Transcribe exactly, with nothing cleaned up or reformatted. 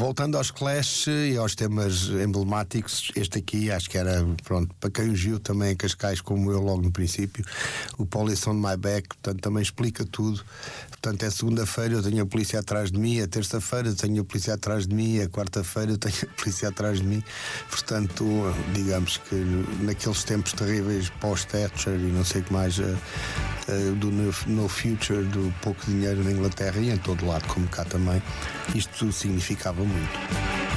voltando aos Clash e aos temas emblemáticos, este aqui acho que era, pronto, para quem o viu também em Cascais, como eu logo no princípio, o Police on My Back, portanto também explica tudo. Portanto, é segunda-feira eu tenho a polícia atrás de mim, a terça-feira eu tenho a polícia atrás de mim, a quarta-feira eu tenho a polícia atrás de mim. Portanto, digamos que naqueles tempos terríveis pós-Thatcher e não sei o que mais, uh, uh, do no, no Future, do pouco dinheiro na Inglaterra e em todo lado, como cá também, isto significava muito.